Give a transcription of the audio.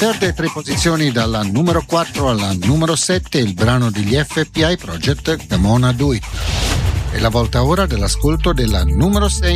perde 3 posizioni dalla numero 4 alla numero 7 il brano degli FBI Project, Come On A Do It. È la volta ora dell'ascolto della numero 6